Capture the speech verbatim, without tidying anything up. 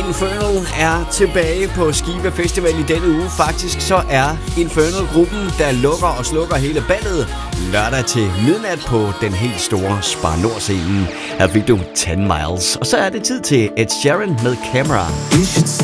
Infernal er tilbage på Skive Festival i denne uge. Faktisk så er Infernal gruppen, der lukker og slukker hele ballet lørdag til midnat på den helt store Spar Nord-scenen. Her fik du ti miles. Og så er det tid til Ed Sheeran med Camera.